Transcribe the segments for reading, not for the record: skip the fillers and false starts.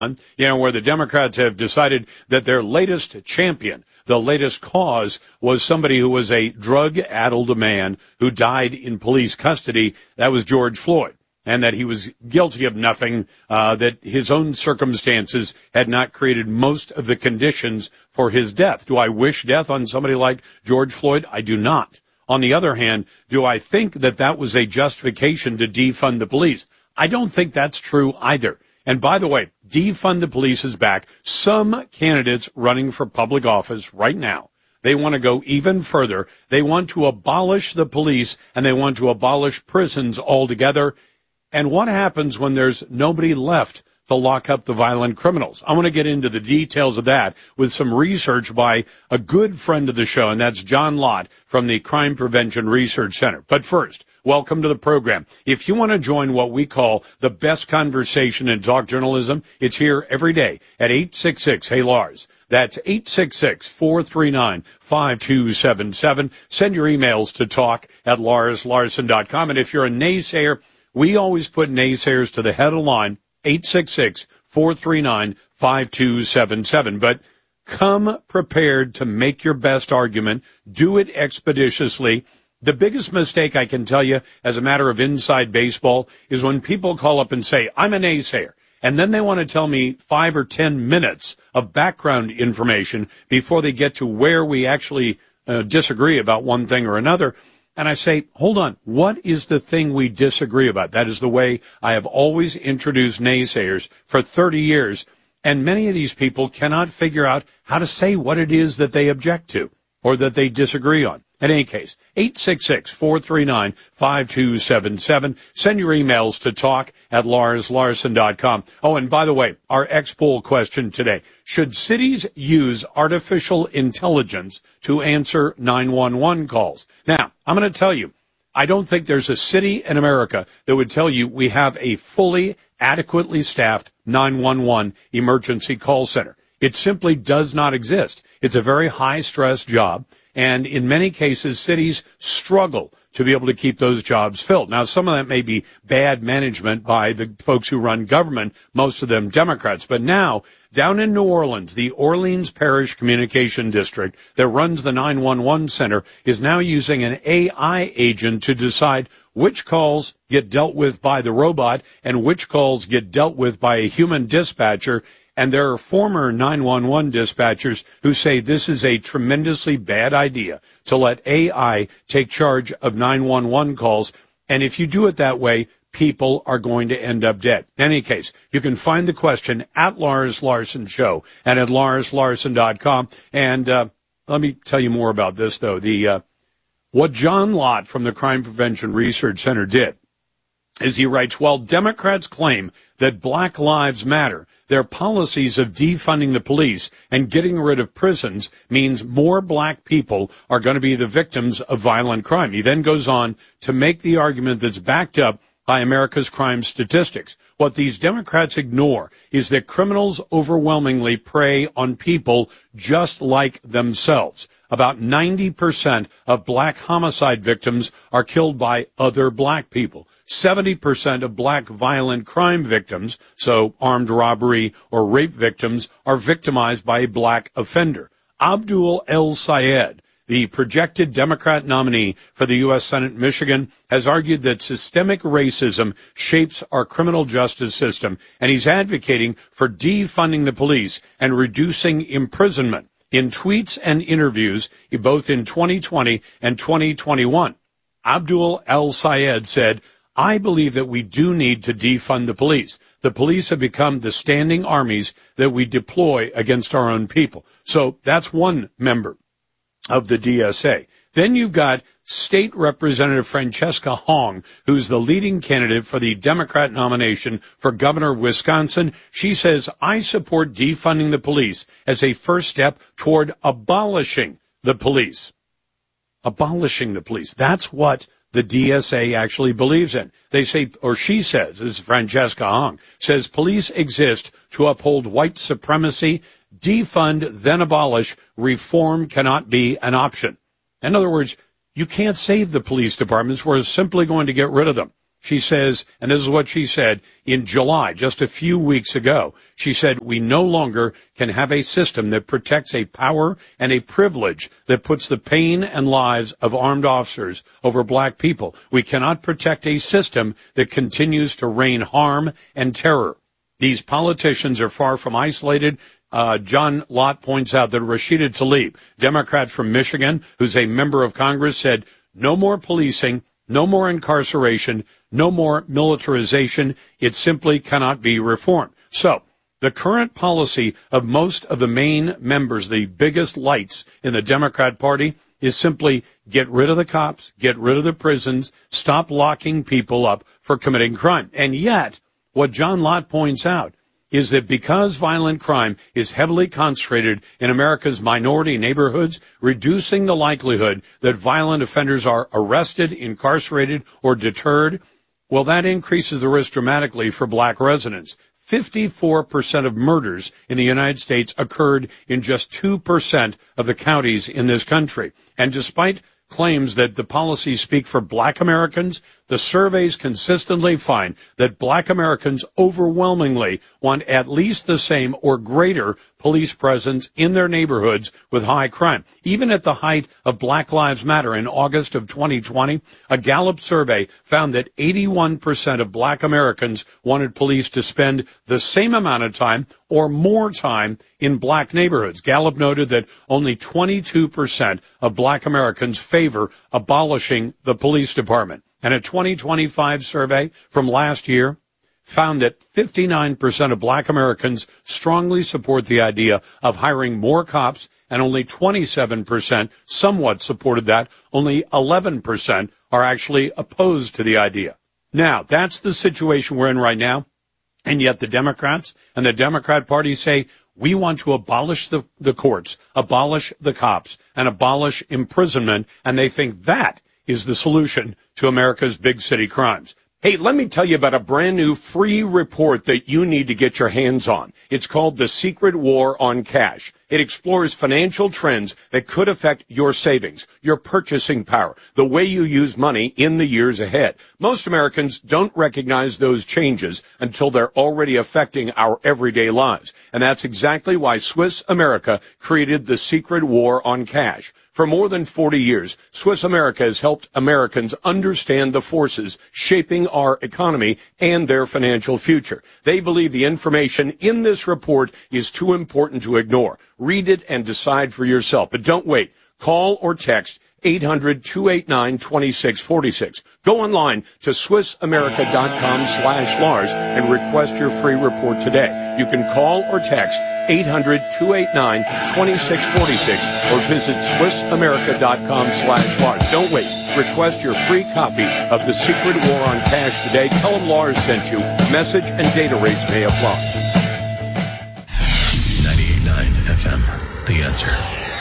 where the Democrats have decided that their latest champion, the latest cause, was somebody who was a drug-addled man who died in police custody. That was George Floyd, and that he was guilty of nothing, that his own circumstances had not created most of the conditions for his death. Do I wish death on somebody like George Floyd? I do not. On the other hand, do I think that that was a justification to defund the police? I don't think that's true either. And by the way, defund the police is back. Some candidates running for public office right now, they want to go even further. They want to abolish the police, and they want to abolish prisons altogether. And what happens when there's nobody left to lock up the violent criminals? I want to get into the details of that with some research by a good friend of the show, and that's John Lott from the Crime Prevention Research Center. But first, welcome to the program. If you want to join what we call the best conversation in talk journalism, it's here every day at 866-HEY-LARS. That's 866-439-5277. Send your emails to talk@larslarson.com. And if you're a naysayer, we always put naysayers to the head of the line, 866-439-5277. But come prepared to make your best argument. Do it expeditiously. The biggest mistake I can tell you as a matter of inside baseball is when people call up and say, I'm a naysayer, and then they want to tell me 5 or 10 minutes of background information before they get to where we actually disagree about one thing or another. And I say, hold on, what is the thing we disagree about? That is the way I have always introduced naysayers for 30 years, and many of these people cannot figure out how to say what it is that they object to or that they disagree on. In any case, 866-439-5277. Send your emails to talk@larslarson.com. Oh, and by the way, our X-Poll question today. Should cities use artificial intelligence to answer 911 calls? Now, I'm going to tell you, I don't think there's a city in America that would tell you we have a fully, adequately staffed 911 emergency call center. It simply does not exist. It's a very high-stress job. And in many cases, cities struggle to be able to keep those jobs filled. Now, some of that may be bad management by the folks who run government, most of them Democrats. But now, down in New Orleans, the Orleans Parish Communication District that runs the 911 center is now using an AI agent to decide which calls get dealt with by the robot and which calls get dealt with by a human dispatcher. And there are former 911 dispatchers who say this is a tremendously bad idea to let AI take charge of 911 calls. And if you do it that way, people are going to end up dead. In any case, you can find the question at Lars Larson Show and at larslarson.com. And let me tell you more about this, though. What John Lott from the Crime Prevention Research Center did is he writes, while Democrats claim that Black Lives Matter, their policies of defunding the police and getting rid of prisons means more black people are going to be the victims of violent crime. He then goes on to make the argument that's backed up by America's crime statistics. What these Democrats ignore is that criminals overwhelmingly prey on people just like themselves. About 90% of black homicide victims are killed by other black people. 70% of black violent crime victims, so armed robbery or rape victims, are victimized by a black offender. Abdul El-Sayed, the projected Democrat nominee for the U.S. Senate Michigan, has argued that systemic racism shapes our criminal justice system, and he's advocating for defunding the police and reducing imprisonment. In tweets and interviews, both in 2020 and 2021, Abdul El-Sayed said, I believe that we do need to defund the police. The police have become the standing armies that we deploy against our own people. So that's one member of the DSA. Then you've got State Representative Francesca Hong, who's the leading candidate for the Democrat nomination for governor of Wisconsin. She says, I support defunding the police as a first step toward abolishing the police. Abolishing the police. That's what the DSA actually believes in. They say, or she says, this is Francesca Hong, says police exist to uphold white supremacy. Defund, then abolish. Reform cannot be an option. In other words, you can't save the police departments. We're simply going to get rid of them. She says, and this is what she said in July, just a few weeks ago. She said, we no longer can have a system that protects a power and a privilege that puts the pain and lives of armed officers over black people. We cannot protect a system that continues to rain harm and terror. These politicians are far from isolated. John Lott points out that Rashida Tlaib, Democrat from Michigan, who's a member of Congress, said, no more policing, no more incarceration, no more militarization. It simply cannot be reformed. So the current policy of most of the main members, the biggest lights in the Democrat Party, is simply get rid of the cops, get rid of the prisons, stop locking people up for committing crime. And yet, what John Lott points out is that because violent crime is heavily concentrated in America's minority neighborhoods, reducing the likelihood that violent offenders are arrested, incarcerated, or deterred, well, that increases the risk dramatically for black residents. 54% of murders in the United States occurred in just 2% of the counties in this country. And despite claims that the policies speak for black Americans, the surveys consistently find that black Americans overwhelmingly want at least the same or greater police presence in their neighborhoods with high crime. Even at the height of Black Lives Matter in August of 2020, a Gallup survey found that 81% of black Americans wanted police to spend the same amount of time or more time in black neighborhoods. Gallup noted that only 22% of black Americans favor abolishing the police department. And a 2025 survey from last year found that 59% of black Americans strongly support the idea of hiring more cops, and only 27% somewhat supported that. Only 11% are actually opposed to the idea. Now, that's the situation we're in right now. And yet the Democrats and the Democrat Party say, we want to abolish the courts, abolish the cops, and abolish imprisonment, and they think that is the solution to America's big city crimes. Hey, let me tell you about a brand new free report that you need to get your hands on. It's called The Secret War on Cash. It explores financial trends that could affect your savings, your purchasing power, the way you use money in the years ahead. Most Americans don't recognize those changes until they're already affecting our everyday lives. And that's exactly why Swiss America created The Secret War on Cash. For more than 40 years, Swiss America has helped Americans understand the forces shaping our economy and their financial future. They believe the information in this report is too important to ignore. Read it and decide for yourself. But don't wait. Call or text 800-289-2646. Go online to SwissAmerica.com/Lars and request your free report today. You can call or text 800-289-2646 or visit SwissAmerica.com/Lars. Don't wait. Request your free copy of The Secret War on Cash today. Tell them Lars sent you. Message and data rates may apply. 98.9 FM. The Answer.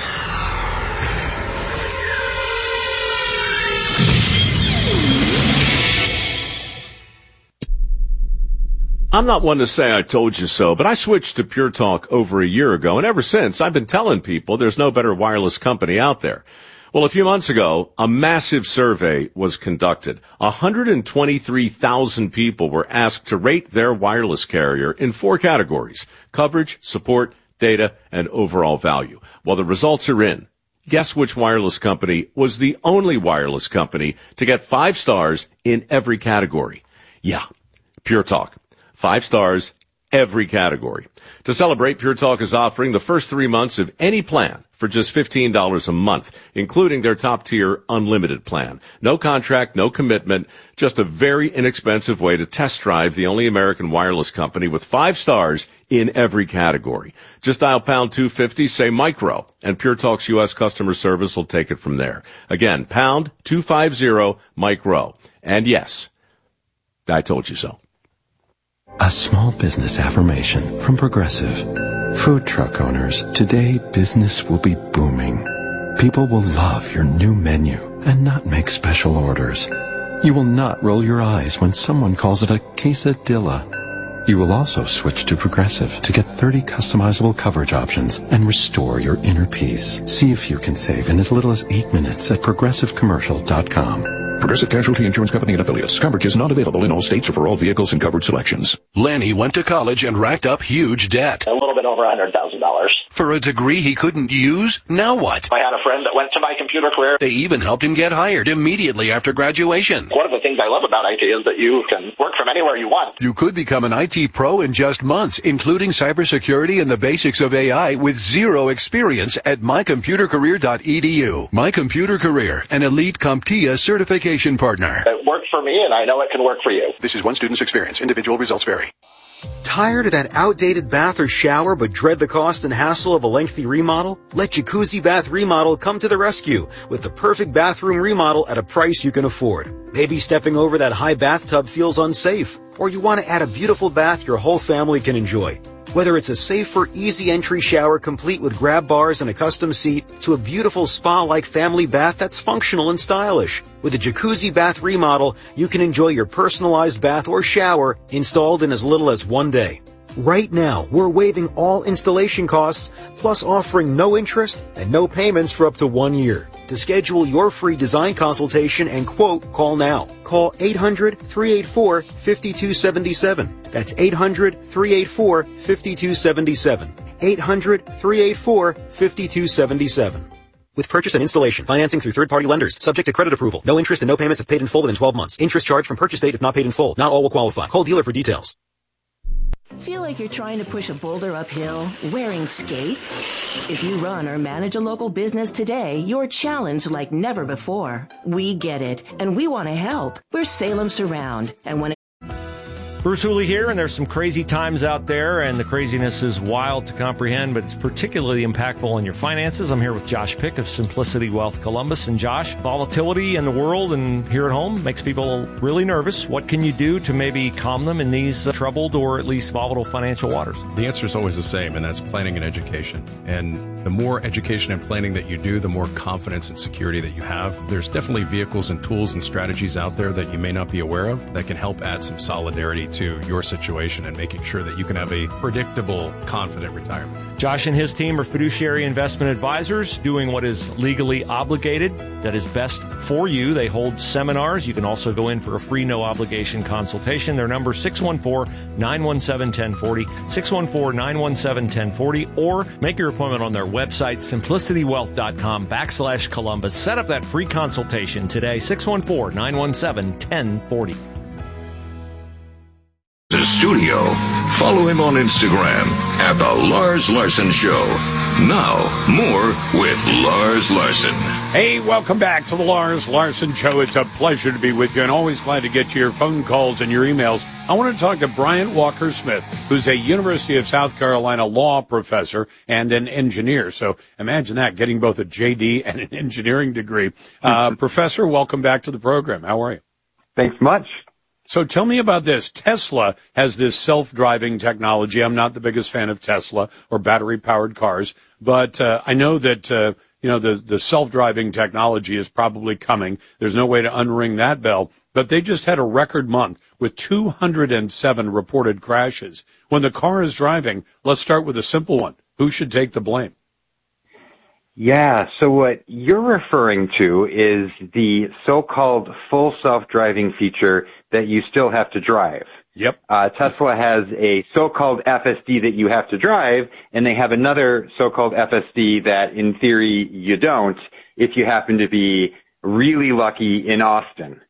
I'm not one to say I told you so, but I switched to Pure Talk over a year ago, and ever since, I've been telling people there's no better wireless company out there. Well, a few months ago, a massive survey was conducted. 123,000 people were asked to rate their wireless carrier in 4 categories: coverage, support, data, and overall value. Well, the results are in. Guess which wireless company was the only wireless company to get 5 stars in every category? Yeah, Pure Talk. 5 stars, every category. To celebrate, Pure Talk is offering the first 3 months of any plan for just $15 a month, including their top-tier unlimited plan. No contract, no commitment, just a very inexpensive way to test drive the only American wireless company with 5 stars in every category. Just dial pound 250, say micro, and Pure Talk's U.S. customer service will take it from there. Again, pound 250 micro. And yes, I told you so. A small business affirmation from Progressive. Food truck owners, today business will be booming. People will love your new menu and not make special orders. You will not roll your eyes when someone calls it a quesadilla. You will also switch to Progressive to get 30 customizable coverage options and restore your inner peace. See if you can save in as little as 8 minutes at progressivecommercial.com. Progressive Casualty Insurance Company and Affiliates. Coverage is not available in all states or for all vehicles and covered selections. Lanny went to college and racked up huge debt. A little bit over $100,000. For a degree he couldn't use? Now what? I had a friend that went to My Computer Career. They even helped him get hired immediately after graduation. One of the things I love about IT is that you can work from anywhere you want. You could become an IT pro in just months, including cybersecurity and the basics of AI with zero experience at mycomputercareer.edu. My Computer Career, an elite CompTIA certification partner. It worked for me, and I know it can work for you. This is one student's experience. Individual results vary. Tired of that outdated bath or shower but dread the cost and hassle of a lengthy remodel? Let Jacuzzi Bath Remodel come to the rescue with the perfect bathroom remodel at a price you can afford. Maybe stepping over that high bathtub feels unsafe, or you want to add a beautiful bath your whole family can enjoy. Whether it's a safer, easy entry shower complete with grab bars and a custom seat to a beautiful spa-like family bath that's functional and stylish. With a Jacuzzi Bath Remodel, you can enjoy your personalized bath or shower installed in as little as 1 day. Right now, we're waiving all installation costs, plus offering no interest and no payments for up to 1 year. To schedule your free design consultation and quote, call now. Call 800-384-5277. That's 800-384-5277. 800-384-5277. With purchase and installation, financing through third-party lenders, subject to credit approval. No interest and no payments if paid in full within 12 months. Interest charged from purchase date if not paid in full. Not all will qualify. Call dealer for details. Feel like you're trying to push a boulder uphill wearing skates? If you run or manage a local business today, you're challenged like never before. We get it, and we want to help. We're Salem Surround, and when Bruce Hooley here, and there's some crazy times out there, and the craziness is wild to comprehend, but it's particularly impactful on your finances. I'm here with Josh Pick of Simplicity Wealth Columbus. And Josh, volatility in the world and here at home makes people really nervous. What can you do to maybe calm them in these troubled or at least volatile financial waters? The answer is always the same, and that's planning and education. And the more education and planning that you do, the more confidence and security that you have. There's definitely vehicles and tools and strategies out there that you may not be aware of that can help add some solidarity to your situation and making sure that you can have a predictable, confident retirement. Josh and his team are fiduciary investment advisors doing what is legally obligated, that is best for you. They hold seminars. You can also go in for a free, no-obligation consultation. Their number, 614-917-1040, 614-917-1040, or make your appointment on their website, simplicitywealth.com/Columbus. Set up that free consultation today, 614-917-1040. The studio. Follow him on Instagram at The Lars Larson Show. Now, more with Lars Larson. Hey, welcome back to the Lars Larson Show. It's a pleasure to be with you, and always glad to get you your phone calls and your emails. I want to talk to Bryant Walker-Smith, who's a University of South Carolina law professor and an engineer. So imagine that, getting both a JD and an engineering degree. Professor, welcome back to the program. How are you? Thanks much. So tell me about this. Tesla has this self-driving technology. I'm not the biggest fan of Tesla or battery-powered cars, but I know that the self-driving technology is probably coming. There's no way to unring that bell. But they just had a record month with 207 reported crashes. When the car is driving, let's start with a simple one. Who should take the blame? Yeah, so what you're referring to is the so-called full self-driving feature that you still have to drive. Yep. Tesla has a so-called FSD that you have to drive, and they have another so-called FSD that, in theory, you don't if you happen to be really lucky in Austin.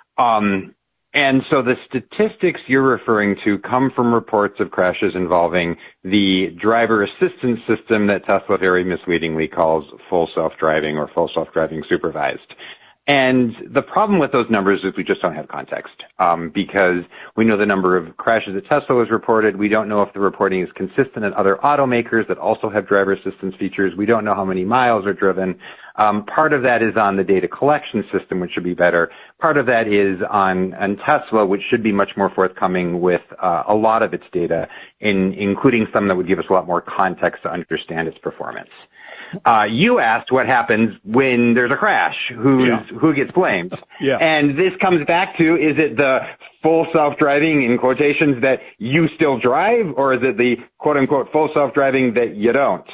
And so the statistics you're referring to come from reports of crashes involving the driver assistance system that Tesla very misleadingly calls full self-driving or full self-driving supervised. And the problem with those numbers is we just don't have context, because we know the number of crashes that Tesla has reported. We don't know if the reporting is consistent at other automakers that also have driver assistance features. We don't know how many miles are driven. Part of that is on the data collection system, which should be better. Part of that is on Tesla, which should be much more forthcoming with a lot of its data, including some that would give us a lot more context to understand its performance. You asked what happens when there's a crash, who gets blamed. Yeah. And this comes back to, is it the full self-driving, in quotations, that you still drive, or is it the quote-unquote full self-driving that you don't?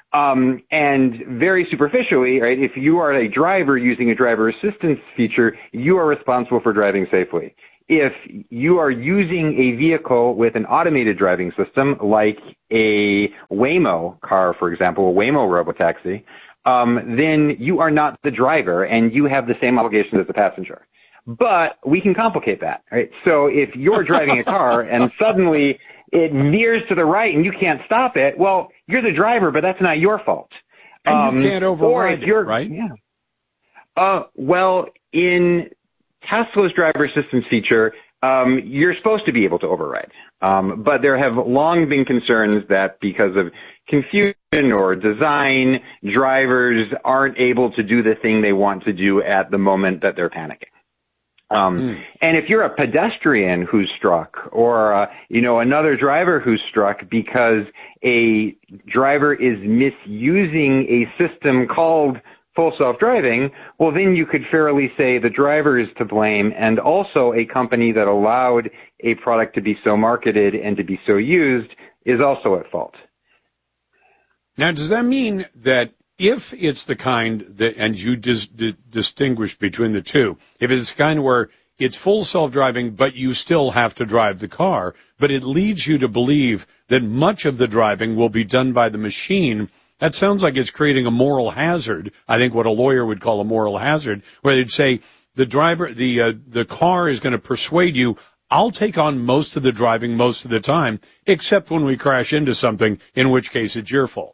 And very superficially, right, if you are a driver using a driver assistance feature, you are responsible for driving safely. If you are using a vehicle with an automated driving system, like a Waymo car, for example, a Waymo robotaxi, then you are not the driver and you have the same obligations as the passenger. But we can complicate that, right? So if you're driving a car and suddenly it veers to the right and you can't stop it, well, you're the driver, but that's not your fault. And you can't override it, right? Yeah. Well, in Tesla's driver assistance feature, you're supposed to be able to override. But there have long been concerns that because of confusion or design, drivers aren't able to do the thing they want to do at the moment that they're panicking. And if you're a pedestrian who's struck or, another driver who's struck because a driver is misusing a system called full self-driving, well, then you could fairly say the driver is to blame and also a company that allowed a product to be so marketed and to be so used is also at fault. Now, does that mean that if it's the kind that, and you distinguish between the two, if it's the kind where it's full self-driving, but you still have to drive the car, but it leads you to believe that much of the driving will be done by the machine, that sounds like it's creating a moral hazard. I think what a lawyer would call a moral hazard, where they'd say the driver, the car is going to persuade you, I'll take on most of the driving most of the time, except when we crash into something, in which case it's your fault.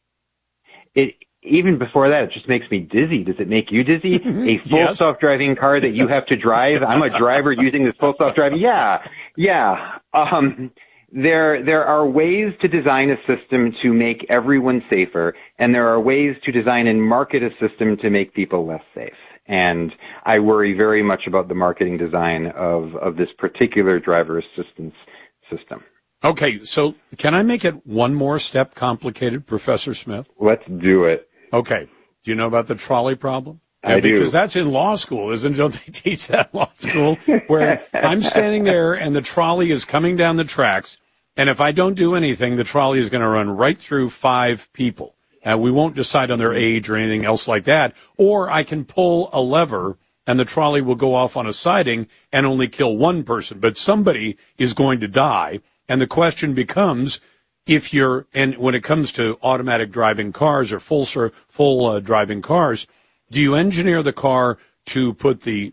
Even before that, it just makes me dizzy. Does it make you dizzy? A full self-driving car that you have to drive? I'm a driver using this full self-driving. Yeah. There are ways to design a system to make everyone safer, and there are ways to design and market a system to make people less safe. And I worry very much about the marketing design of this particular driver assistance system. Okay, so can I make it one more step complicated, Professor Smith? Let's do it. Okay. Do you know about the trolley problem? I do. Because that's in law school, isn't it? Don't they teach that in law school? Where I'm standing there and the trolley is coming down the tracks, and if I don't do anything, the trolley is going to run right through 5 people. We won't decide on their age or anything else like that. Or I can pull a lever and the trolley will go off on a siding and only kill one person. But somebody is going to die. And the question becomes, and when it comes to automatic driving cars or full driving cars, do you engineer the car to put the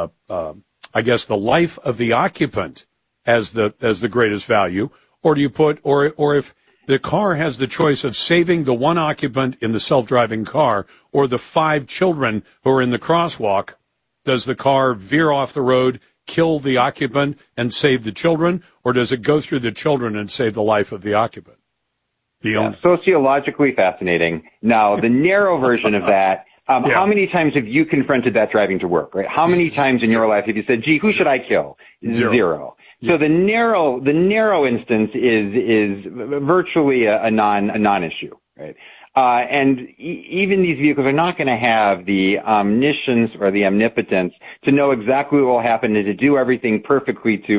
life of the occupant as the greatest value, or do you put, or if the car has the choice of saving the one occupant in the self-driving car or the 5 children who are in the crosswalk, does the car veer off the road, kill the occupant and save the children, or does it go through the children and save the life of the occupant? Sociologically fascinating. Now, the narrow version of that, how many times have you confronted that driving to work, right? How many times in your life have you said, gee, who should I kill? Zero. Yeah. So the narrow instance is virtually a non-issue, right? And even these vehicles are not going to have the omniscience or the omnipotence to know exactly what will happen and to do everything perfectly to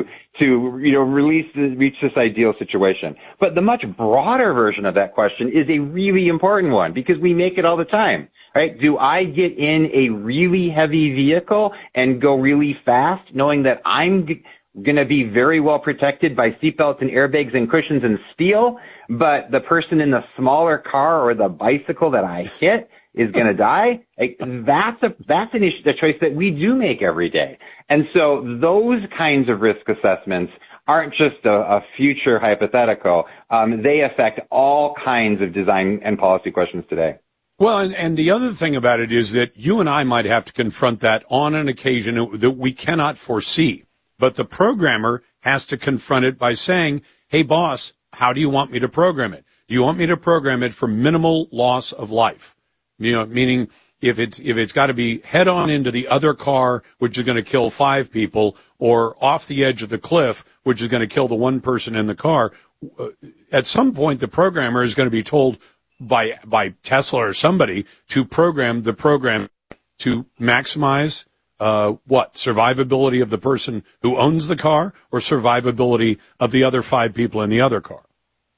reach this ideal situation. But the much broader version of that question is a really important one because we make it all the time, right? Do I get in a really heavy vehicle and go really fast knowing that I'm going to be very well protected by seatbelts and airbags and cushions and steel, but the person in the smaller car or the bicycle that I hit is going to die? That's an issue, a choice that we do make every day. And so those kinds of risk assessments aren't just a future hypothetical. They affect all kinds of design and policy questions today. Well, and the other thing about it is that you and I might have to confront that on an occasion that we cannot foresee. But the programmer has to confront it by saying, hey, boss, how do you want me to program it? Do you want me to program it for minimal loss of life? Meaning if it's got to be head on into the other car, which is going to kill 5 people, or off the edge of the cliff, which is going to kill the one person in the car, at some point the programmer is going to be told by Tesla or somebody to program the program to maximize survivability of the person who owns the car or survivability of the other 5 people in the other car?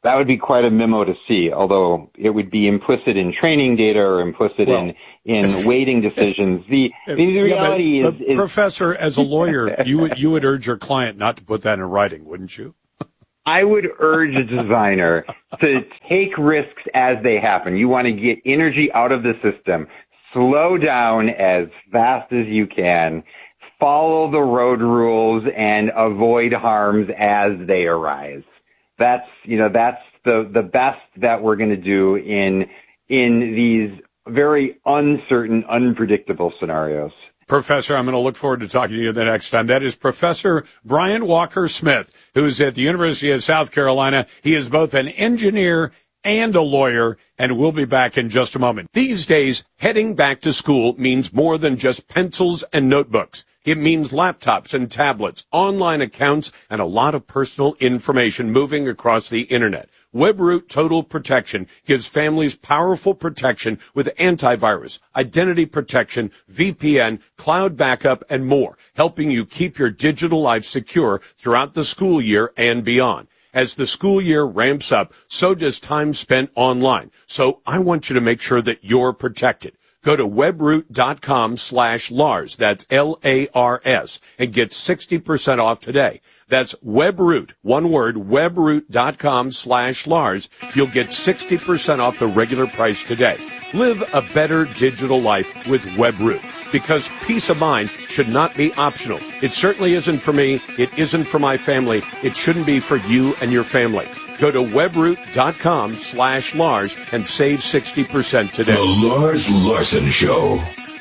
that would be quite a memo to see, although it would be implicit in training data or implicit in weighting decisions. The reality is, Professor, as a lawyer, you would urge your client not to put that in writing, wouldn't you? I would urge a designer to take risks as they happen. You want to get energy out of the system. Slow down as fast as you can. Follow the road rules and avoid harms as they arise. That's the best that we're going to do in these very uncertain, unpredictable scenarios. Professor, I'm going to look forward to talking to you the next time. That is Professor Brian Walker-Smith, who is at the University of South Carolina. He is both an engineer and a lawyer, and we'll be back in just a moment. These days, heading back to school means more than just pencils and notebooks. It means laptops and tablets, online accounts, and a lot of personal information moving across the internet. WebRoot Total Protection gives families powerful protection with antivirus, identity protection, VPN, cloud backup, and more, helping you keep your digital life secure throughout the school year and beyond. As the school year ramps up, so does time spent online. So I want you to make sure that you're protected. Go to webroot.com/Lars, that's L-A-R-S, and get 60% off today. That's WebRoot, one word, webroot.com/Lars. You'll get 60% off the regular price today. Live a better digital life with WebRoot, because peace of mind should not be optional. It certainly isn't for me. It isn't for my family. It shouldn't be for you and your family. Go to webroot.com/Lars and save 60% today. The Lars Larson Show.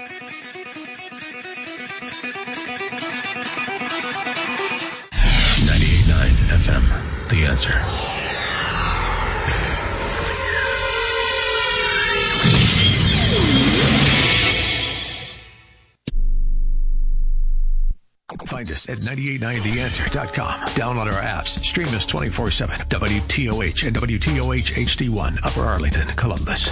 FM, The Answer. Find us at 989theanswer.com. Download our apps. Stream us 24/7. WTOH and WTOH HD1, Upper Arlington, Columbus.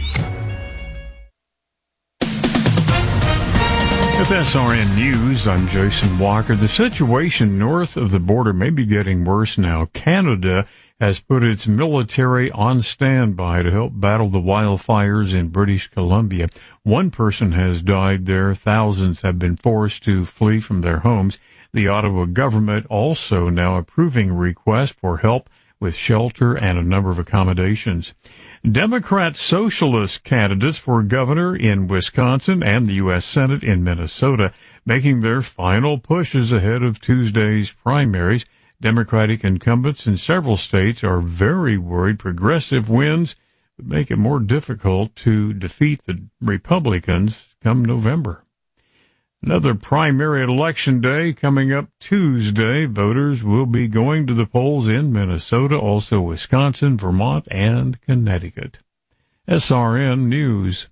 With SRN News, I'm Jason Walker. The situation north of the border may be getting worse now. Canada has put its military on standby to help battle the wildfires in British Columbia. One person has died there. Thousands have been forced to flee from their homes. The Ottawa government also now approving requests for help with shelter and a number of accommodations. Democrat socialist candidates for governor in Wisconsin and the U.S. Senate in Minnesota making their final pushes ahead of Tuesday's primaries. Democratic incumbents in several states are very worried progressive wins would make it more difficult to defeat the Republicans come November. Another primary election day coming up Tuesday. Voters will be going to the polls in Minnesota, also Wisconsin, Vermont, and Connecticut. SRN News.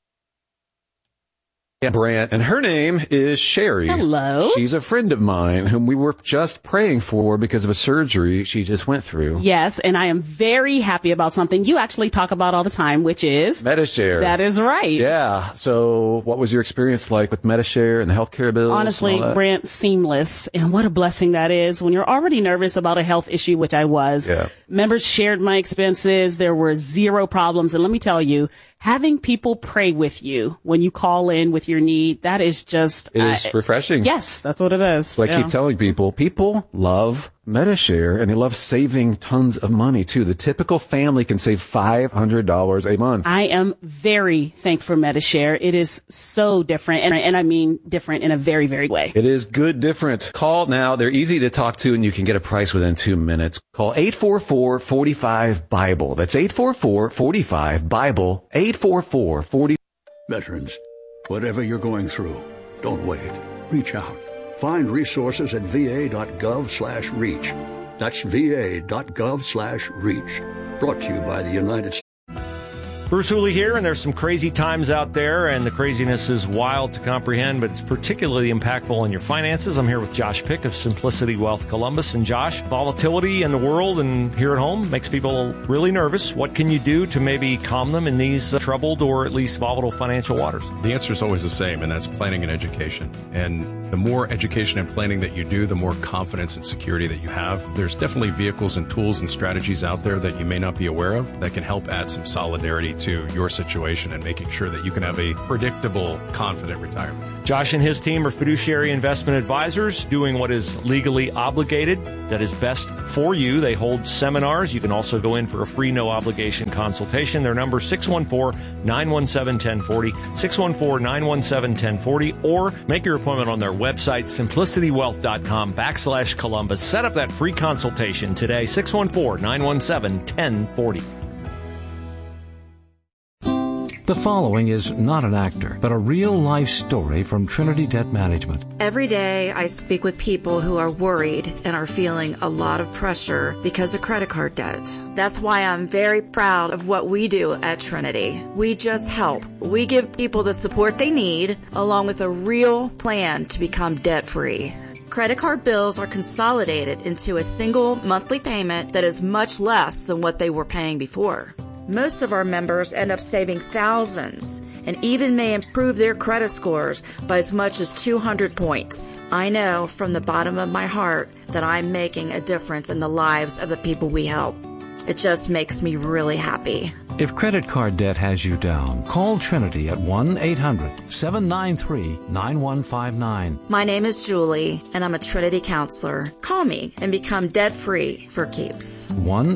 Brant, and her name is Sherry. Hello. She's a friend of mine whom we were just praying for because of a surgery she just went through. Yes, and I am very happy about something you actually talk about all the time, which is Medi-Share. That is right. Yeah. So what was your experience like with Medi-Share and the healthcare bills? Honestly, Brant, seamless. And what a blessing that is when you're already nervous about a health issue, which I was. Yeah. Members shared my expenses. There were zero problems. And let me tell you, having people pray with you when you call in with your need, that is just... It is refreshing. Yes, that's what it is. So I keep telling people love Medi-Share, and they love saving tons of money, too. The typical family can save $500 a month. I am very thankful for Medi-Share. It is so different, and I mean different in a very, very way. It is good different. Call now. They're easy to talk to, and you can get a price within 2 minutes. Call 844-45-BIBLE. That's 844-45-BIBLE. 844-40. Veterans, whatever you're going through, don't wait. Reach out. Find resources at va.gov/reach. That's va.gov/reach. Brought to you by the United States. Bruce Hooley here, and there's some crazy times out there, and the craziness is wild to comprehend, but it's particularly impactful on your finances. I'm here with Josh Pick of Simplicity Wealth Columbus. And Josh, volatility in the world and here at home makes people really nervous. What can you do to maybe calm them in these troubled or at least volatile financial waters? The answer is always the same, and that's planning and education. And The more education and planning that you do, the more confidence and security that you have. There's definitely vehicles and tools and strategies out there that you may not be aware of that can help add some solidarity to your situation and making sure that you can have a predictable, confident retirement. Josh and his team are fiduciary investment advisors doing what is legally obligated, that is best for you. They hold seminars. You can also go in for a free, no-obligation consultation. Their number, 614-917-1040, 614-917-1040, or make your appointment on their website, simplicitywealth.com/Columbus. Set up that free consultation today, 614-917-1040. The following is not an actor, but a real-life story from Trinity Debt Management. Every day I speak with people who are worried and are feeling a lot of pressure because of credit card debt. That's why I'm very proud of what we do at Trinity. We just help. We give people the support they need, along with a real plan to become debt-free. Credit card bills are consolidated into a single monthly payment that is much less than what they were paying before. Most of our members end up saving thousands and even may improve their credit scores by as much as 200 points. I know from the bottom of my heart that I'm making a difference in the lives of the people we help. It just makes me really happy. If credit card debt has you down, call Trinity at 1-800-793-9159. My name is Julie, and I'm a Trinity counselor. Call me and become debt-free for keeps.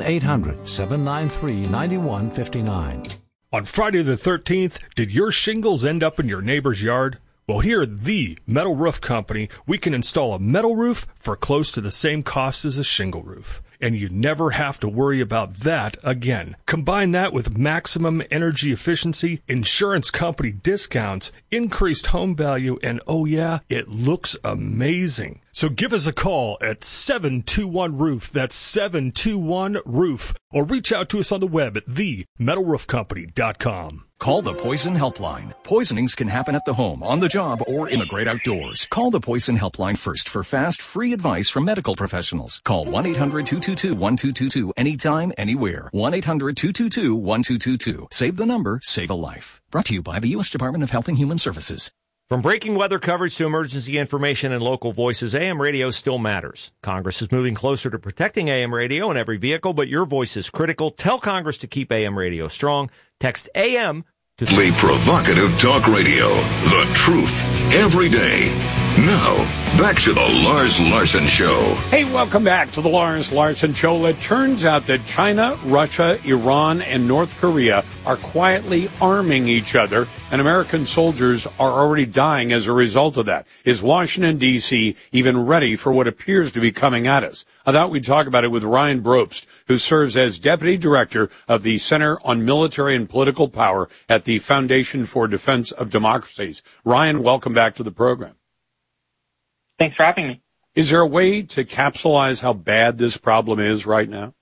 1-800-793-9159. On Friday the 13th, did your shingles end up in your neighbor's yard? Well, here at the Metal Roof Company, we can install a metal roof for close to the same cost as a shingle roof. And you never have to worry about that again. Combine that with maximum energy efficiency, insurance company discounts, increased home value, and oh yeah, it looks amazing. So give us a call at 721-ROOF. That's 721-ROOF. Or reach out to us on the web at themetalroofcompany.com. Call the Poison Helpline. Poisonings can happen at the home, on the job, or in the great outdoors. Call the Poison Helpline first for fast, free advice from medical professionals. Call 1-800-222-1222 anytime, anywhere. 1-800-222-1222. Save the number, save a life. Brought to you by the U.S. Department of Health and Human Services. From breaking weather coverage to emergency information and local voices, AM radio still matters. Congress is moving closer to protecting AM radio in every vehicle, but your voice is critical. Tell Congress to keep AM radio strong. Text AM to... Provocative talk radio. The truth. Every day. Now, back to the Lars Larson Show. Hey, welcome back to the Lars Larson Show. It turns out that China, Russia, Iran, and North Korea are quietly arming each other, and American soldiers are already dying as a result of that. Is Washington, D.C. even ready for what appears to be coming at us? I thought we'd talk about it with Ryan Brobst, who serves as Deputy Director of the Center on Military and Political Power at the Foundation for Defense of Democracies. Ryan, welcome back to the program. Thanks for having me. Is there a way to capsulize how bad this problem is right now?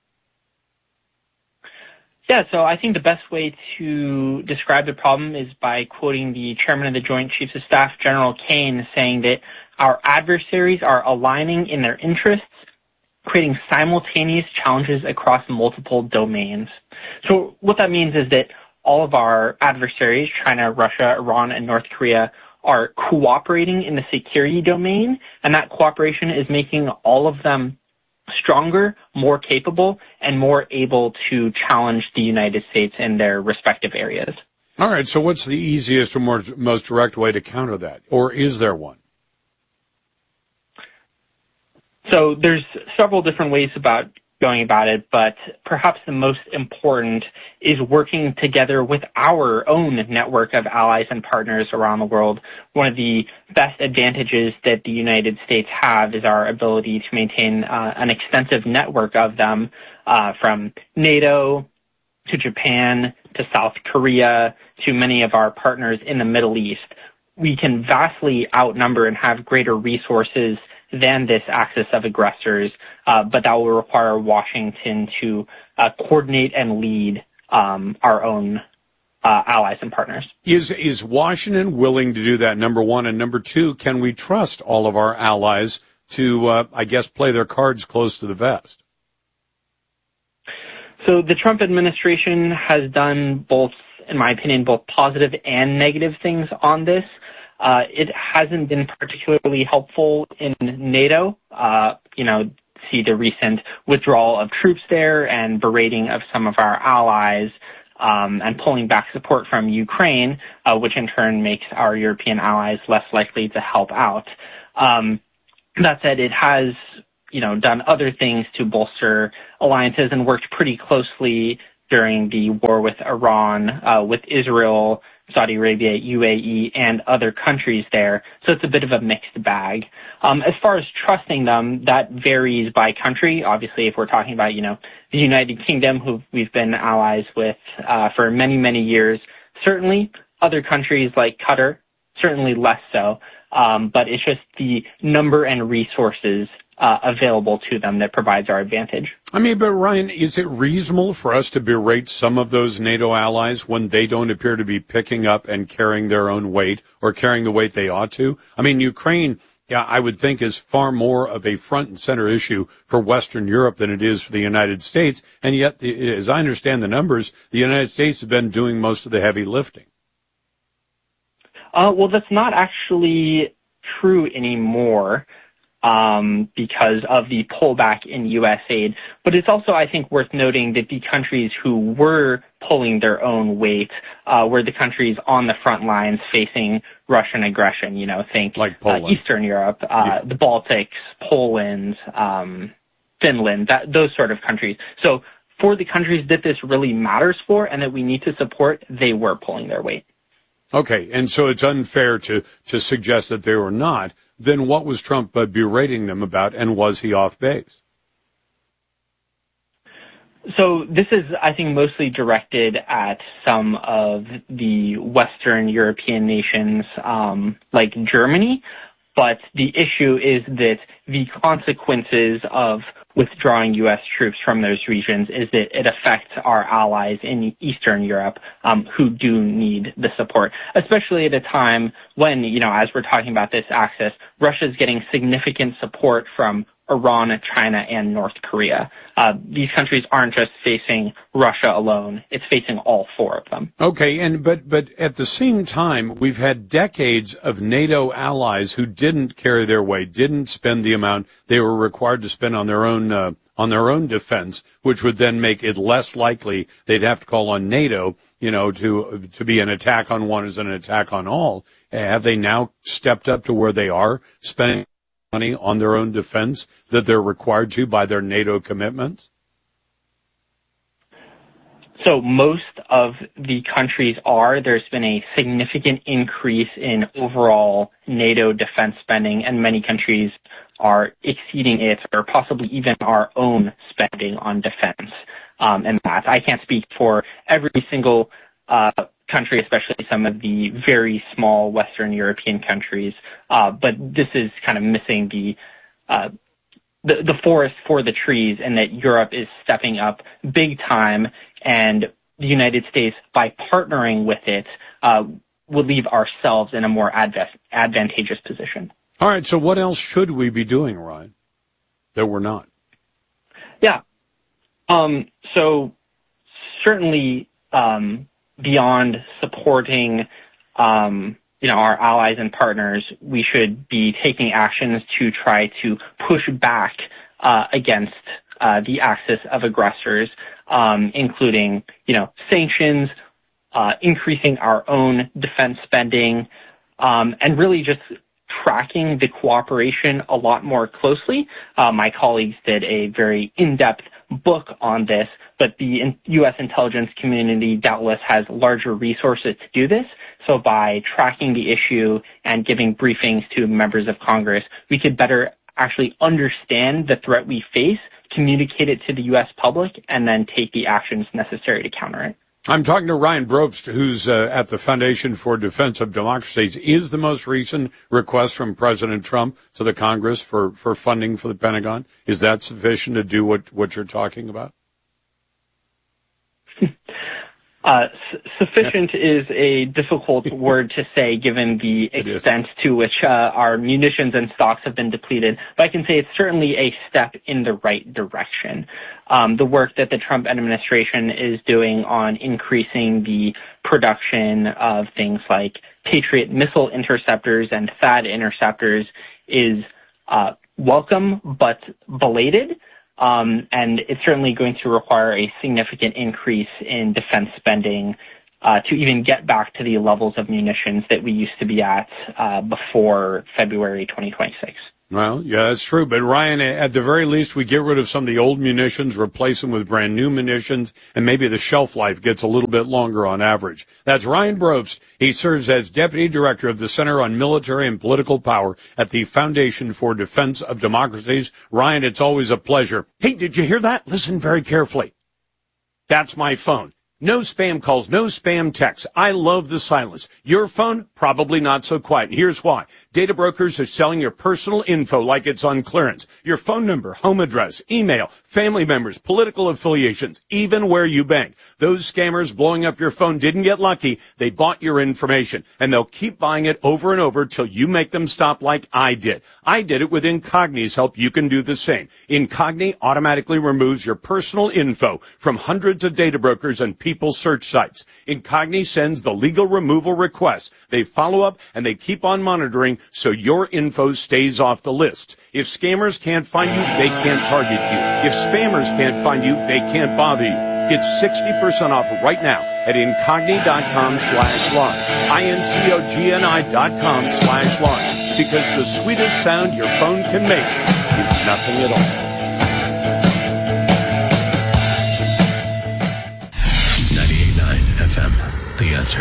Yeah, so I think the best way to describe the problem is by quoting the chairman of the Joint Chiefs of Staff, General Kane, saying that our adversaries are aligning in their interests, creating simultaneous challenges across multiple domains. So what that means is that all of our adversaries, China, Russia, Iran, and North Korea, are cooperating in the security domain, and that cooperation is making all of them stronger, more capable, and more able to challenge the United States in their respective areas. All right, so what's the easiest or most direct way to counter that? Or is there one? So there's several different ways about going about it, but perhaps the most important is working together with our own network of allies and partners around the world. One of the best advantages that the United States have is our ability to maintain an extensive network of them, from NATO to Japan to South Korea to many of our partners in the Middle East. We can vastly outnumber and have greater resources than this axis of aggressors, but that will require Washington to coordinate and lead our own allies and partners. Is Washington willing to do that, number one? And number two, can we trust all of our allies to, play their cards close to the vest? So the Trump administration has done both, in my opinion, both positive and negative things on this. It hasn't been particularly helpful in NATO. See the recent withdrawal of troops there and berating of some of our allies, and pulling back support from Ukraine, which in turn makes our European allies less likely to help out. That said, it has, done other things to bolster alliances and worked pretty closely during the war with Iran, with Israel, Saudi Arabia, UAE, and other countries there. So it's a bit of a mixed bag. As far as trusting them, that varies by country. Obviously, if we're talking about, the United Kingdom, who we've been allies with for many, many years, certainly. Other countries like Qatar, certainly less so. But it's just the number and resources available to them that provides our advantage. But Ryan, is it reasonable for us to berate some of those NATO allies when they don't appear to be picking up and carrying their own weight or carrying the weight they ought to? Ukraine, I would think, is far more of a front and center issue for Western Europe than it is for the United States. And yet, as I understand the numbers, the United States has been doing most of the heavy lifting. Well, that's not actually true anymore. Because of the pullback in U.S. aid. But it's also, I think, worth noting that the countries who were pulling their own weight were the countries on the front lines facing Russian aggression. Think like Eastern Europe, the Baltics, Poland, Finland, those sort of countries. So for the countries that this really matters for and that we need to support, they were pulling their weight. Okay, and so it's unfair to suggest that they were not. Then what was Trump berating them about, and was he off base? So this is, I think, mostly directed at some of the Western European nations, like Germany. But the issue is that the consequences of withdrawing U.S. troops from those regions is that it affects our allies in Eastern Europe, who do need the support, especially at a time when, as we're talking about this axis, Russia's getting significant support from Iran, China, and North Korea. These countries aren't just facing Russia alone. It's facing all four of them. Okay, but at the same time, we've had decades of NATO allies who didn't carry their weight, didn't spend the amount they were required to spend on their own defense, which would then make it less likely they'd have to call on NATO, to be an attack on one is an attack on all. Have they now stepped up to where they are spending money on their own defense that they're required to by their NATO commitments? So most of the countries are. There's been a significant increase in overall NATO defense spending, and many countries are exceeding it or possibly even our own spending on defense. And that I can't speak for every single country, especially some of the very small Western European countries. But this is kind of missing the forest for the trees, and that Europe is stepping up big time, and the United States, by partnering with it, would leave ourselves in a more advantageous position. All right, so what else should we be doing, Ryan, that we're not? Yeah. So certainly, beyond supporting, our allies and partners, we should be taking actions to try to push back against the axis of aggressors, including, sanctions, increasing our own defense spending, and really just tracking the cooperation a lot more closely. My colleagues did a very in-depth book on this, but the U.S. intelligence community doubtless has larger resources to do this. So by tracking the issue and giving briefings to members of Congress, we could better actually understand the threat we face, communicate it to the U.S. public, and then take the actions necessary to counter it. I'm talking to Ryan Brobst, who's at the Foundation for Defense of Democracies. Is the most recent request from President Trump to the Congress for funding for the Pentagon, is that sufficient to do what you're talking about? Sufficient is a difficult word to say given the extent to which our munitions and stocks have been depleted, but I can say it's certainly a step in the right direction. The work that the Trump administration is doing on increasing the production of things like Patriot missile interceptors and THAAD interceptors is welcome but belated. And it's certainly going to require a significant increase in defense spending to even get back to the levels of munitions that we used to be at before February 2026. Well, yeah, that's true. But Ryan, at the very least, we get rid of some of the old munitions, replace them with brand new munitions, and maybe the shelf life gets a little bit longer on average. That's Ryan Brobst. He serves as Deputy Director of the Center on Military and Political Power at the Foundation for Defense of Democracies. Ryan, it's always a pleasure. Hey, did you hear that? Listen very carefully. That's my phone. No spam calls, no spam texts. I love the silence. Your phone, probably not so quiet. And here's why. Data brokers are selling your personal info like it's on clearance. Your phone number, home address, email, family members, political affiliations, even where you bank. Those scammers blowing up your phone didn't get lucky. They bought your information, and they'll keep buying it over and over till you make them stop like I did. I did it with Incogni's help. You can do the same. Incogni automatically removes your personal info from hundreds of data brokers and people search sites. Incogni sends the legal removal requests. They follow up and they keep on monitoring so your info stays off the lists. If scammers can't find you, they can't target you. If spammers can't find you, they can't bother you. Get 60% off right now at incogni.com/launch. INCOGNI.com/launch. Because the sweetest sound your phone can make is nothing at all. 98.9 FM, The Answer.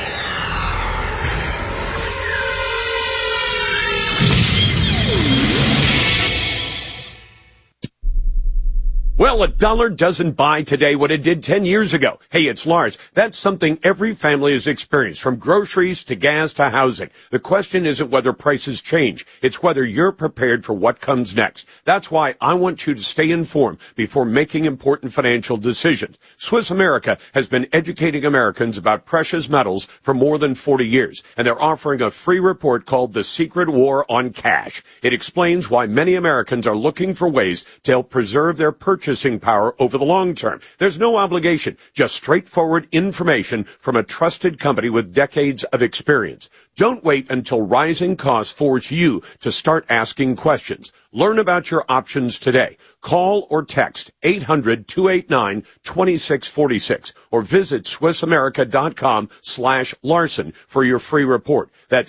Well, $1 doesn't buy today what it did 10 years ago. Hey, it's Lars. That's something every family has experienced, from groceries to gas to housing. The question isn't whether prices change. It's whether you're prepared for what comes next. That's why I want you to stay informed before making important financial decisions. Swiss America has been educating Americans about precious metals for more than 40 years, and they're offering a free report called The Secret War on Cash. It explains why many Americans are looking for ways to help preserve their purchasing power over the long term. There's no obligation, just straightforward information from a trusted company with decades of experience. Don't wait until rising costs force you to start asking questions. Learn about your options today. Call or text 800-289-2646 or visit SwissAmerica.com/Larson for your free report. That's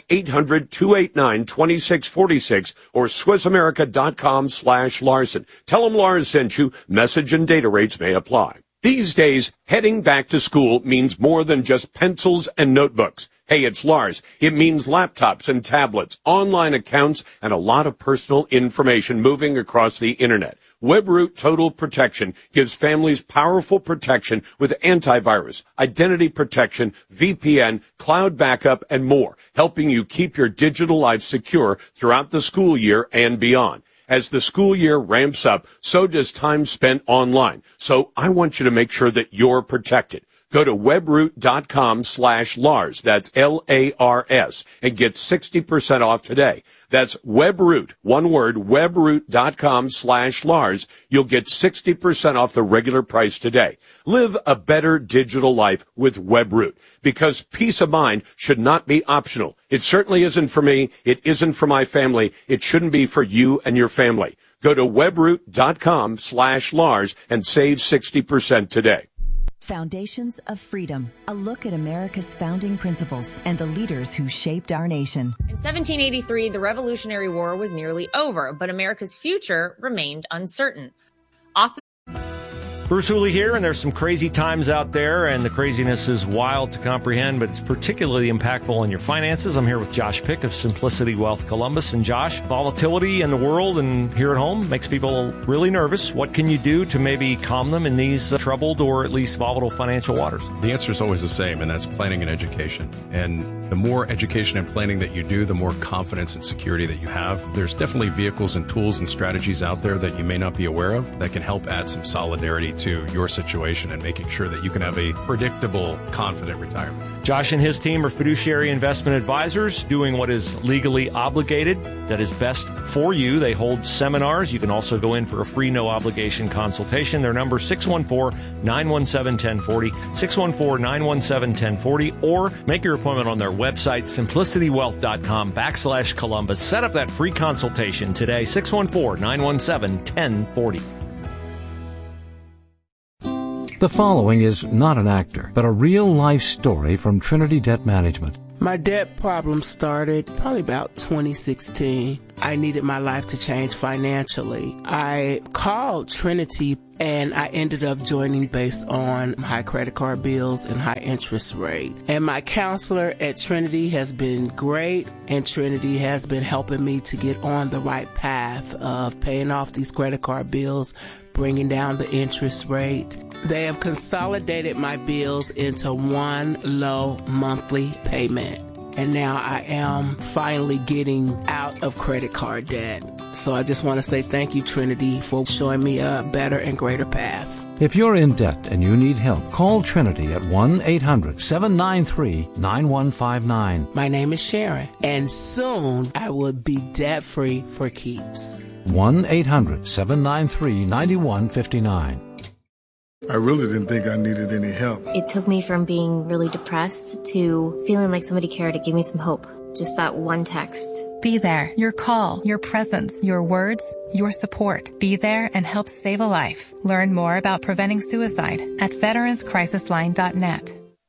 800-289-2646 or SwissAmerica.com/Larson. Tell them Lars sent you. Message and data rates may apply. These days, heading back to school means more than just pencils and notebooks. Hey, it's Lars. It means laptops and tablets, online accounts, and a lot of personal information moving across the internet. WebRoot Total Protection gives families powerful protection with antivirus, identity protection, VPN, cloud backup, and more, helping you keep your digital life secure throughout the school year and beyond. As the school year ramps up, so does time spent online. So I want you to make sure that you're protected. Go to webroot.com/Lars. That's LARS, and get 60% off today. That's WebRoot, one word, webroot.com/Lars. You'll get 60% off the regular price today. Live a better digital life with WebRoot, because peace of mind should not be optional. It certainly isn't for me. It isn't for my family. It shouldn't be for you and your family. Go to webroot.com/Lars and save 60% today. Foundations of Freedom, a look at America's founding principles and the leaders who shaped our nation. In 1783, the Revolutionary War was nearly over, but America's future remained uncertain. Bruce Hooley here, and there's some crazy times out there, and the craziness is wild to comprehend, but it's particularly impactful on your finances. I'm here with Josh Pick of Simplicity Wealth Columbus. And Josh, volatility in the world and here at home makes people really nervous. What can you do to maybe calm them in these troubled or at least volatile financial waters? The answer is always the same, and that's planning and education. And the more education and planning that you do, the more confidence and security that you have. There's definitely vehicles and tools and strategies out there that you may not be aware of that can help add some solidarity to your situation and making sure that you can have a predictable, confident retirement. Josh and his team are fiduciary investment advisors doing what is legally obligated, that is best for you. They hold seminars. You can also go in for a free, no-obligation consultation. Their number, 614-917-1040, 614-917-1040, or make your appointment on their website, simplicitywealth.com/Columbus. Set up that free consultation today, 614-917-1040. The following is not an actor, but a real-life story from Trinity Debt Management. My debt problem started probably about 2016. I needed my life to change financially. I called Trinity and I ended up joining based on high credit card bills and high interest rate. And my counselor at Trinity has been great, and Trinity has been helping me to get on the right path of paying off these credit card bills, bringing down the interest rate. They have consolidated my bills into one low monthly payment. And now I am finally getting out of credit card debt. So I just want to say thank you, Trinity, for showing me a better and greater path. If you're in debt and you need help, call Trinity at 1-800-793-9159. My name is Sharon, and soon I will be debt-free for keeps. 1-800-793-9159. I really didn't think I needed any help. It took me from being really depressed to feeling like somebody cared to give me some hope. Just that one text. Be there. Your call, your presence, your words, your support. Be there and help save a life. Learn more about preventing suicide at veteranscrisisline.net.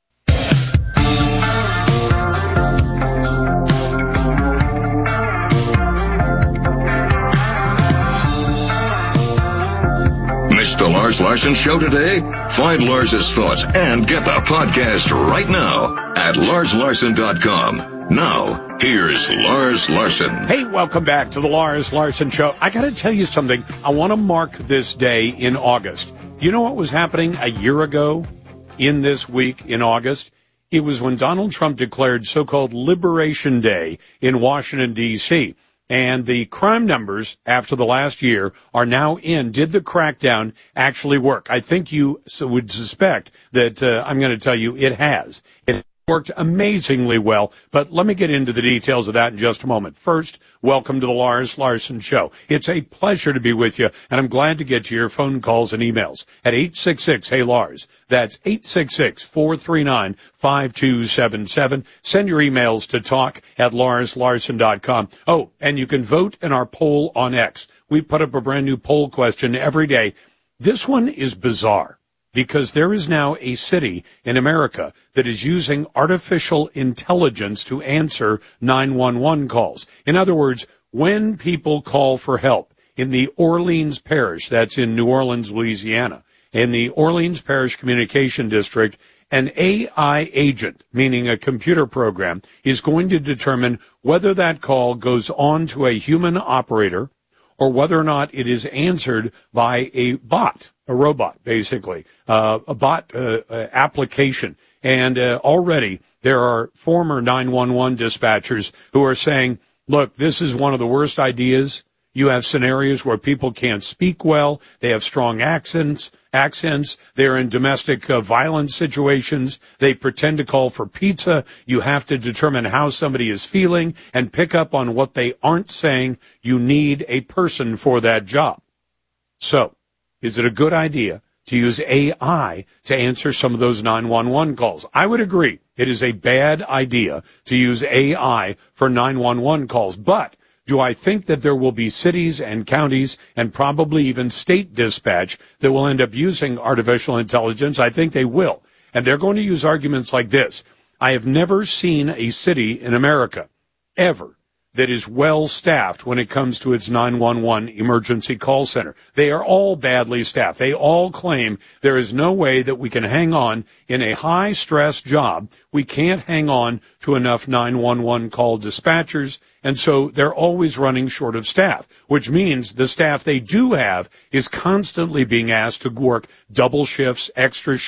Missed the Lars Larson Show today? Find Lars's thoughts and get the podcast right now at LarsLarson.com. Now, here's Lars Larson. Hey, welcome back to the Lars Larson Show. I got to tell you something. I want to mark this day in August. You know what was happening a year ago in this week in August? It was when Donald Trump declared so-called Liberation Day in Washington, D.C., and the crime numbers after the last year are now in. Did the crackdown actually work? I think you would suspect that I'm going to tell you it has. It worked amazingly well, but let me get into the details of that in just a moment. First, welcome to the Lars Larson Show. It's a pleasure to be with you, and I'm glad to get to your phone calls and emails at 866-HEY-LARS. That's 866-439-5277. Send your emails to talk@LarsLarson.com. Oh, and you can vote in our poll on X. We put up a brand new poll question every day. This one is bizarre, because there is now a city in America that is using artificial intelligence to answer 911 calls. In other words, when people call for help in the Orleans Parish, that's in New Orleans, Louisiana, in the Orleans Parish Communication District, an AI agent, meaning a computer program, is going to determine whether that call goes on to a human operator or whether or not it is answered by a bot, a robot, basically, a bot application. And already there are former 911 dispatchers who are saying, look, this is one of the worst ideas. You have scenarios where people can't speak well. They have strong accents. They're in domestic violence situations. They pretend to call for pizza. You have to determine how somebody is feeling and pick up on what they aren't saying. You need a person for that job. So, is it a good idea to use AI to answer some of those 911 calls? I would agree. It is a bad idea to use AI for 911 calls, but do I think that there will be cities and counties and probably even state dispatch that will end up using artificial intelligence? I think they will. And they're going to use arguments like this. I have never seen a city in America ever that is well staffed when it comes to its 911 emergency call center. They are all badly staffed. They all claim there is no way that we can hang on in a high stress job. We can't hang on to enough 911 call dispatchers. And so they're always running short of staff, which means the staff they do have is constantly being asked to work double shifts, extra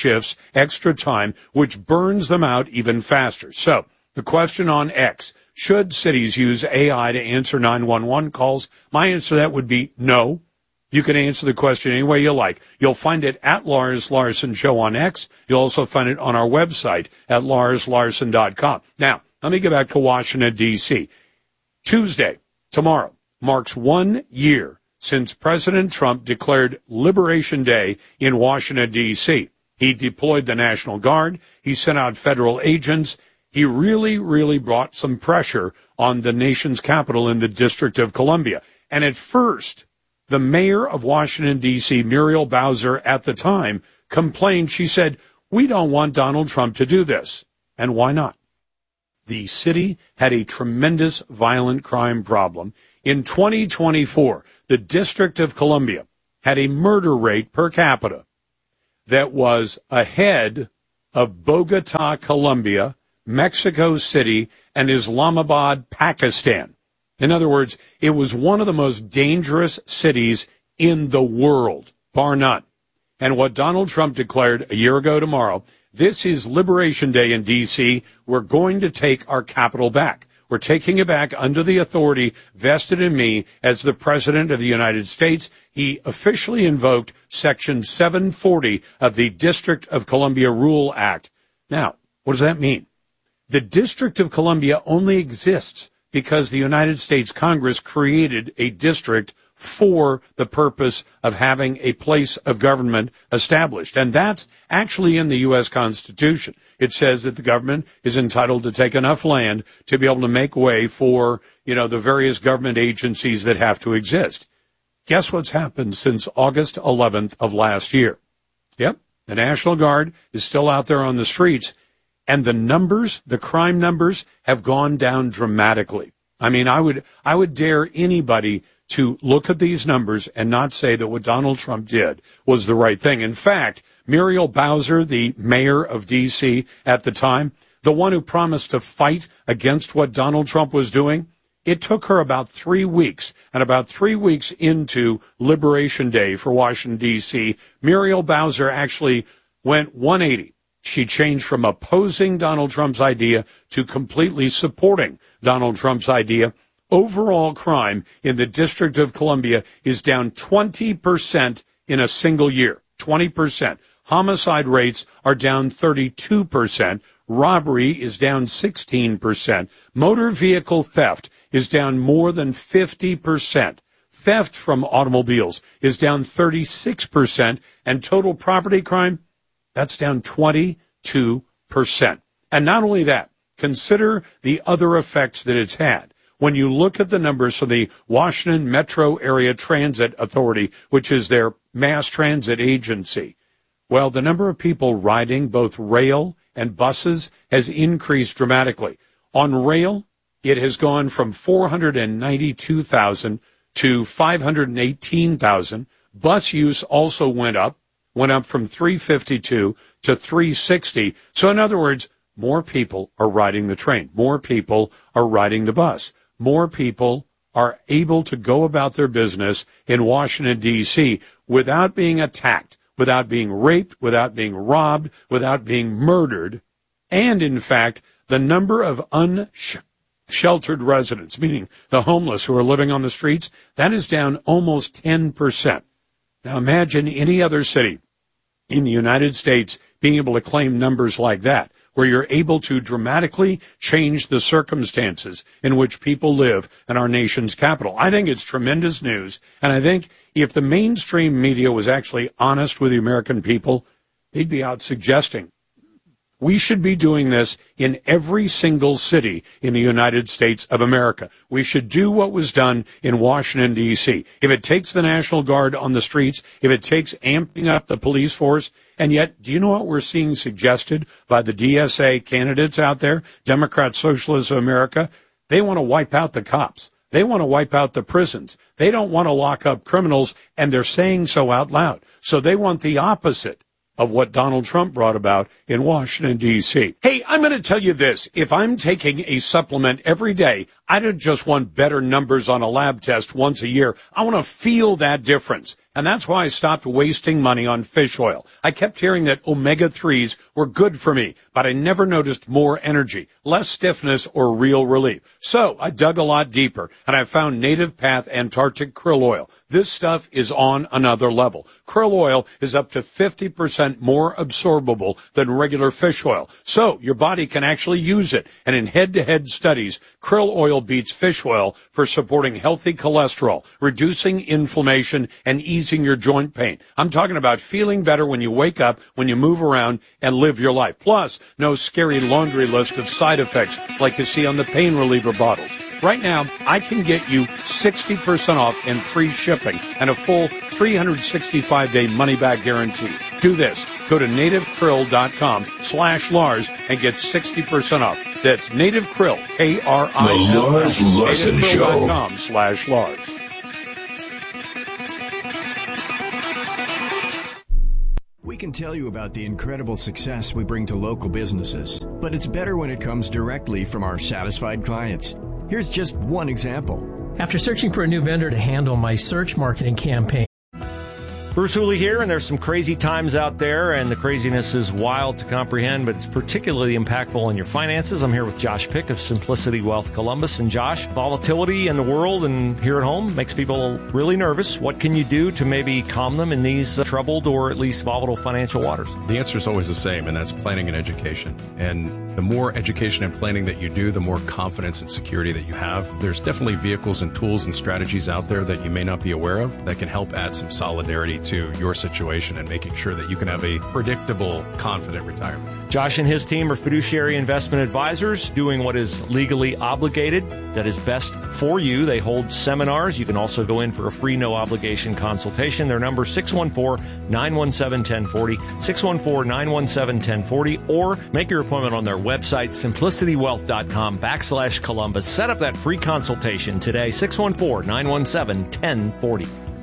time, which burns them out even faster. So the question on X, should cities use AI to answer 911 calls? My answer to that would be no. You can answer the question any way you like. You'll find it at Lars Larson Show on X. You'll also find it on our website at larslarson.com. Now, let me get back to Washington, D.C. Tuesday, tomorrow, marks 1 year since President Trump declared Liberation Day in Washington, D.C. He deployed the National Guard. He sent out federal agents. He really brought some pressure on the nation's capital in the District of Columbia. And at first, the mayor of Washington, D.C., Muriel Bowser, at the time, complained. She said, we don't want Donald Trump to do this. And why not? The city had a tremendous violent crime problem. In 2024, the District of Columbia had a murder rate per capita that was ahead of Bogota, Colombia, Mexico City, and Islamabad, Pakistan. In other words, it was one of the most dangerous cities in the world, bar none. And what Donald Trump declared a year ago tomorrow, this is Liberation Day in D.C. We're going to take our capital back. We're taking it back under the authority vested in me as the President of the United States. He officially invoked Section 740 of the District of Columbia Rule Act. Now, what does that mean? The District of Columbia only exists because the United States Congress created a district for the purpose of having a place of government established. And that's actually in the U.S. Constitution. It says that the government is entitled to take enough land to be able to make way for, the various government agencies that have to exist. Guess what's happened since August 11th of last year? Yep, the National Guard is still out there on the streets. And the crime numbers have gone down dramatically. I mean, I would dare anybody to look at these numbers and not say that what Donald Trump did was the right thing. In fact, Muriel Bowser, the mayor of D.C. at the time, the one who promised to fight against what Donald Trump was doing, it took her about 3 weeks. And about 3 weeks into Liberation Day for Washington, D.C., Muriel Bowser actually went 180. She changed from opposing Donald Trump's idea to completely supporting Donald Trump's idea. Overall crime in the District of Columbia is down 20% in a single year. 20%. Homicide rates are down 32%. Robbery is down 16%. Motor vehicle theft is down more than 50%. Theft from automobiles is down 36%. And total property crime, that's down 22%. And not only that, consider the other effects that it's had. When you look at the numbers for the Washington Metro Area Transit Authority, which is their mass transit agency, well, the number of people riding both rail and buses has increased dramatically. On rail, it has gone from 492,000 to 518,000. Bus use also went up from 352 to 360. So in other words, more people are riding the train. More people are riding the bus. More people are able to go about their business in Washington, D.C. without being attacked, without being raped, without being robbed, without being murdered. And in fact, the number of unsheltered residents, meaning the homeless who are living on the streets, that is down almost 10%. Now imagine any other city in the United States being able to claim numbers like that, where you're able to dramatically change the circumstances in which people live in our nation's capital. I think it's tremendous news, and I think if the mainstream media was actually honest with the American people, they'd be out suggesting we should be doing this in every single city in the United States of America. We should do what was done in Washington, D.C. If it takes the National Guard on the streets, if it takes amping up the police force, and yet, do you know what we're seeing suggested by the DSA candidates out there, Democrat Socialists of America? They want to wipe out the cops. They want to wipe out the prisons. They don't want to lock up criminals, and they're saying so out loud. So they want the opposite of what Donald Trump brought about in Washington, D.C. Hey, I'm going to tell you this. If I'm taking a supplement every day, I don't just want better numbers on a lab test once a year. I want to feel that difference. And that's why I stopped wasting money on fish oil. I kept hearing that omega-3s were good for me, but I never noticed more energy, less stiffness, or real relief. So I dug a lot deeper, and I found Native Path Antarctic Krill Oil. This stuff is on another level. Krill oil is up to 50% more absorbable than regular fish oil, so your body can actually use it. And in head-to-head studies, krill oil beats fish oil for supporting healthy cholesterol, reducing inflammation, and easing your joint pain. I'm talking about feeling better when you wake up, when you move around, and live your life. Plus, no scary laundry list of side effects like you see on the pain reliever bottles. Right now, I can get you 60% off and free shipping and a full 365-day money-back guarantee. Do this. Go to nativekrill.com/Lars and get 60% off. That's Native Krill, Krill. The Lars Larson Show. nativekrill.com/Lars. We can tell you about the incredible success we bring to local businesses, but it's better when it comes directly from our satisfied clients. Here's just one example. After searching for a new vendor to handle my search marketing campaign. Bruce Hooley here, and there's some crazy times out there, and the craziness is wild to comprehend, but it's particularly impactful on your finances. I'm here with Josh Pick of Simplicity Wealth Columbus. And Josh, volatility in the world and here at home makes people really nervous. What can you do to maybe calm them in these troubled or at least volatile financial waters? The answer is always the same, and that's planning and education. And the more education and planning that you do, the more confidence and security that you have. There's definitely vehicles and tools and strategies out there that you may not be aware of that can help add some solidarity to your situation and making sure that you can have a predictable, confident retirement. Josh and his team are fiduciary investment advisors doing what is legally obligated, that is best for you. They hold seminars. You can also go in for a free, no-obligation consultation. Their number is 614-917-1040, 614-917-1040, or make your appointment on their website, simplicitywealth.com/Columbus. Set up that free consultation today, 614-917-1040.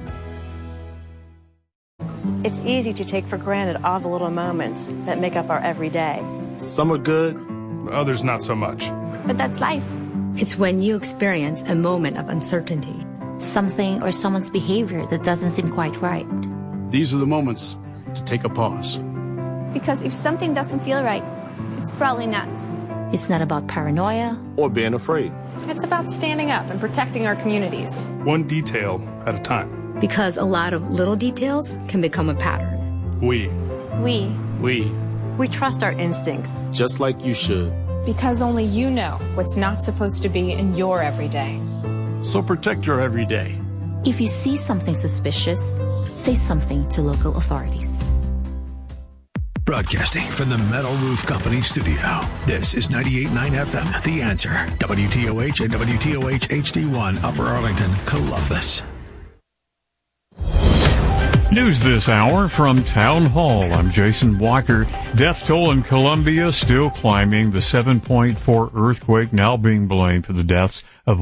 It's easy to take for granted all the little moments that make up our everyday. Some are good, others not so much. But that's life. It's when you experience a moment of uncertainty, something or someone's behavior that doesn't seem quite right. These are the moments to take a pause. Because if something doesn't feel right, it's probably not. It's not about paranoia or being afraid. It's about standing up and protecting our communities. One detail at a time. Because a lot of little details can become a pattern. We trust our instincts. Just like you should. Because only you know what's not supposed to be in your everyday. So protect your everyday. If you see something suspicious, say something to local authorities. Broadcasting from the Metal Roof Company studio. This is 98.9 FM, The Answer. WTOH and WTOH HD1, Upper Arlington, Columbus. News this hour from Town Hall. I'm Jason Walker. Death toll in Colombia still climbing. The 7.4 earthquake now being blamed for the deaths of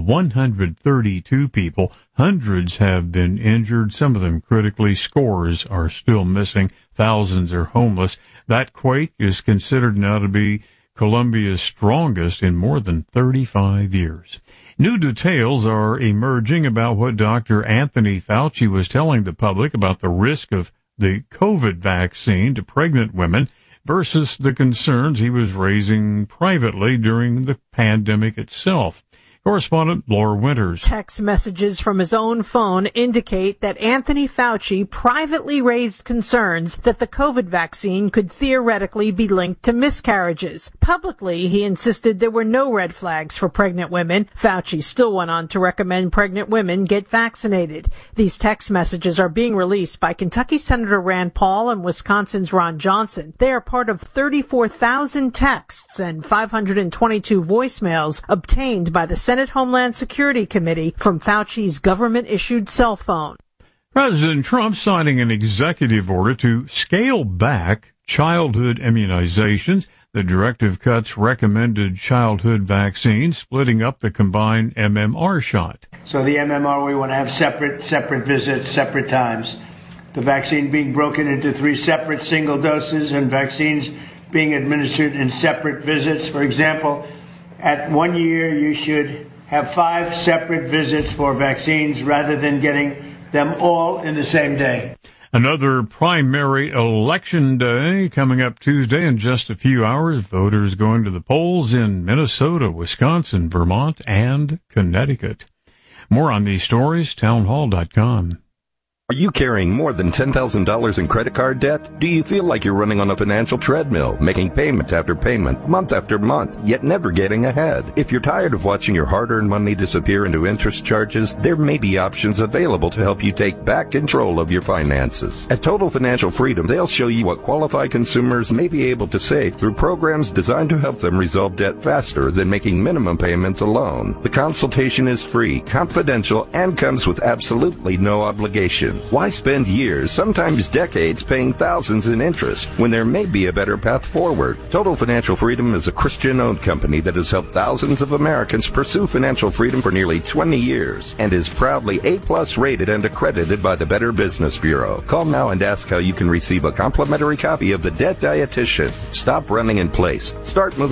132 people. Hundreds have been injured, some of them critically. Scores are still missing. Thousands are homeless. That quake is considered now to be Colombia's strongest in more than 35 years. New details are emerging about what Dr. Anthony Fauci was telling the public about the risk of the COVID vaccine to pregnant women versus the concerns he was raising privately during the pandemic itself. Correspondent Laura Winters. Text messages from his own phone indicate that Anthony Fauci privately raised concerns that the COVID vaccine could theoretically be linked to miscarriages. Publicly, he insisted there were no red flags for pregnant women. Fauci still went on to recommend pregnant women get vaccinated. These text messages are being released by Kentucky Senator Rand Paul and Wisconsin's Ron Johnson. They are part of 34,000 texts and 522 voicemails obtained by the Senate Homeland Security Committee from Fauci's government-issued cell phone. President Trump signing an executive order to scale back childhood immunizations. The directive cuts recommended childhood vaccines, splitting up the combined MMR shot. So the MMR, we want to have separate visits, separate times. The vaccine being broken into 3 separate single doses and vaccines being administered in separate visits. For example, at 1 year, you should have 5 separate visits for vaccines rather than getting them all in the same day. Another primary election day coming up Tuesday in just a few hours. Voters going to the polls in Minnesota, Wisconsin, Vermont, and Connecticut. More on these stories, townhall.com. Are you carrying more than $10,000 in credit card debt? Do you feel like you're running on a financial treadmill, making payment after payment, month after month, yet never getting ahead? If you're tired of watching your hard-earned money disappear into interest charges, there may be options available to help you take back control of your finances. At Total Financial Freedom, they'll show you what qualified consumers may be able to save through programs designed to help them resolve debt faster than making minimum payments alone. The consultation is free, confidential, and comes with absolutely no obligation. Why spend years, sometimes decades, paying thousands in interest when there may be a better path forward? Total Financial Freedom is a Christian-owned company that has helped thousands of Americans pursue financial freedom for nearly 20 years and is proudly A+ rated and accredited by the Better Business Bureau. Call now and ask how you can receive a complimentary copy of The Debt Dietitian. Stop running in place. Start moving